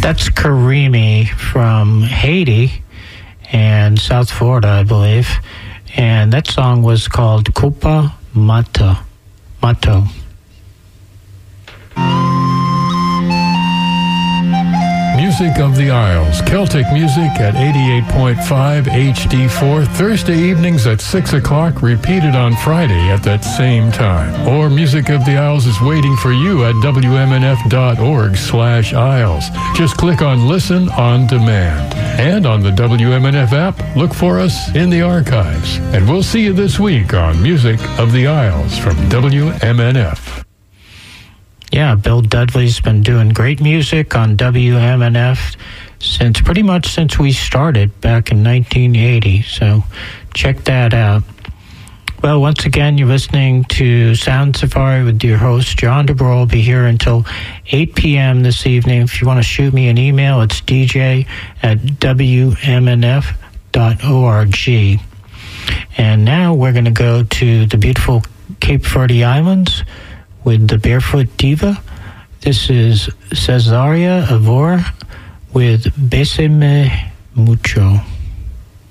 That's Karimi from Haiti and South Florida, I believe. And that song was called Copa Mato. Music of the Isles, Celtic music at 88.5 HD4, Thursday evenings at 6 o'clock, repeated on Friday at that same time. Or Music of the Isles is waiting for you at WMNF.org/Isles. Just click on Listen on Demand. And on the WMNF app, look for us in the archives. And we'll see you this week on Music of the Isles from WMNF. Yeah, Bill Dudley's been doing great music on WMNF pretty much since we started back in 1980, so check that out. Well, once again, you're listening to Sound Safari with your host, John DeBro. I'll be here until 8 p.m. this evening. If you want to shoot me an email, it's dj@wmnf.org. And now we're going to go to the beautiful Cape Verde Islands with the Barefoot Diva. This is Cesaria Avora with Bésame Mucho.